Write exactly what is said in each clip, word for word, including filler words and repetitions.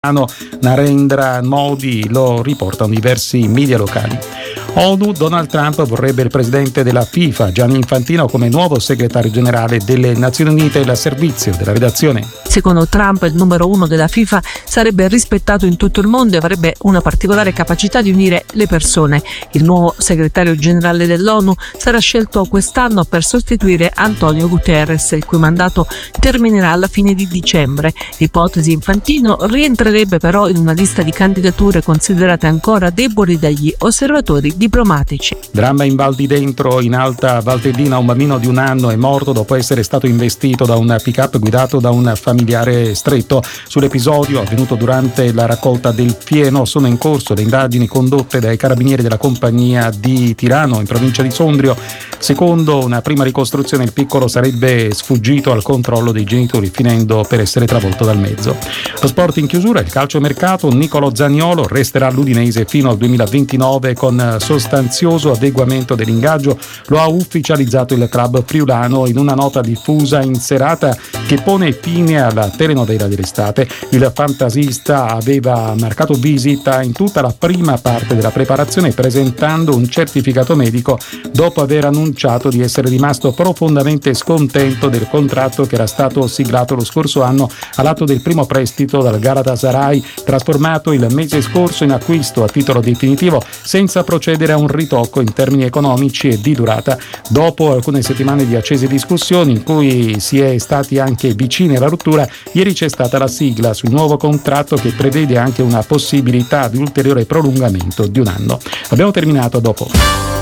Narendra Modi, lo riportano diversi media locali. ONU, Donald Trump vorrebbe il presidente della FIFA, Gianni Infantino, come nuovo segretario generale delle Nazioni Unite. Il servizio della redazione. Secondo Trump, il numero uno della FIFA sarebbe rispettato in tutto il mondo e avrebbe una particolare capacità di unire le persone. Il nuovo segretario generale dell'ONU sarà scelto quest'anno per sostituire Antonio Guterres, il cui mandato terminerà alla fine di dicembre. L'ipotesi Infantino rientrerebbe però in una lista di candidature considerate ancora deboli dagli osservatori diplomatici. Dramma in Val di Dentro, in Alta Valtellina, un bambino di un anno è morto dopo essere stato investito da un pick-up guidato da un familiare stretto. Sull'episodio, avvenuto durante la raccolta del fieno, sono in corso le indagini condotte dai carabinieri della compagnia di Tirano, in provincia di Sondrio. Secondo una prima ricostruzione, il piccolo sarebbe sfuggito al controllo dei genitori, finendo per essere travolto dal mezzo. Lo sport in chiusura, il calciomercato. Niccolò Zaniolo resterà all'Udinese fino al duemilaventinove con sostanzioso adeguamento dell'ingaggio. Lo ha ufficializzato il club friulano in una nota diffusa in serata che pone fine alla telenovela dell'estate. Il fantasista aveva marcato visita in tutta la prima parte della preparazione, presentando un certificato medico dopo aver annunciato di essere rimasto profondamente scontento del contratto che era stato siglato lo scorso anno all'atto del primo prestito dal Galatasaray, trasformato il mese scorso in acquisto a titolo definitivo senza procedere a un ritocco in termini economici e di durata. Dopo alcune settimane di accese discussioni in cui si è stati anche vicini alla rottura, ieri c'è stata la sigla sul nuovo contratto che prevede anche una possibilità di ulteriore prolungamento di un anno. Abbiamo terminato, a dopo.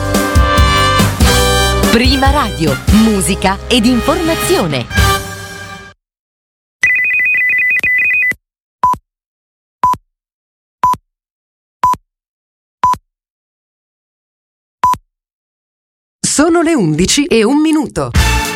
Prima Radio, musica ed informazione. Sono le undici e un minuto.